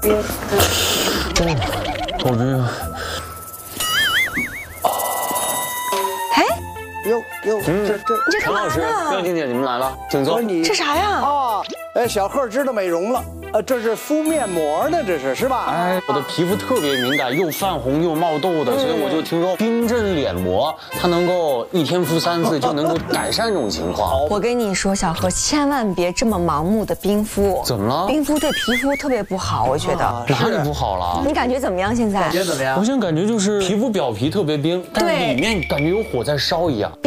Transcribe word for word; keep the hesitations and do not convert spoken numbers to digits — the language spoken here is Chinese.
冰。 好冰。 哎，哟哟，这这这干嘛呢？ 廖静姐，你们来了，请坐。 你这啥呀？ 啊，哎，小贺知道美容了，呃，这是敷面膜呢，这是是吧？ 哎，我的皮肤特别敏感，又泛红又冒痘的，所以我就听说冰镇脸膜，它能够一天敷三次，就能够改善这种情况。 我跟你说，小何，千万别这么盲目的冰敷。 怎么了？ 冰敷对皮肤特别不好，我觉得。 哪里不好了？ 你感觉怎么样？现在？ 感觉怎么样？ 我现在感觉就是皮肤表皮特别冰，但是里面感觉有火在烧一样。